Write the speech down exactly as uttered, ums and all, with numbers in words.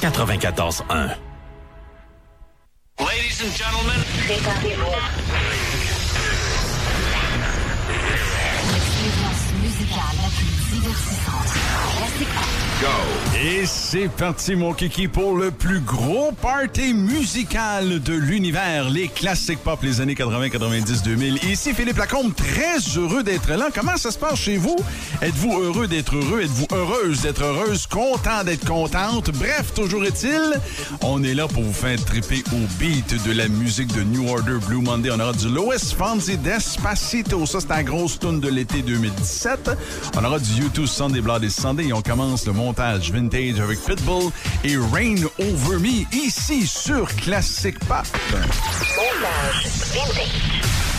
quatre-vingt-quatorze un. Ladies and gentlemen, préparez-vous. L'expérience musicale la plus divertissante. Classic Pop. Go! Et c'est parti, mon kiki, pour le plus gros party musical de l'univers, les classiques pop, les années quatre-vingts, quatre-vingt-dix, deux mille. Ici Philippe Lacombe, très heureux d'être là. Comment ça se passe chez vous? Êtes-vous heureux d'être heureux? Êtes-vous heureuse d'être heureuse? Content d'être contente? Bref, toujours est-il, on est là pour vous faire triper au beat de la musique de New Order Blue Monday. On aura du Louis Fonsi, Despacito. Ça, c'est la grosse tune de l'été deux mille dix-sept. On aura du U deux Sunday Bloody Sunday et on commence le montage vintage avec Pitbull et Rain Over Me ici sur Classic Pop. Montage vintage.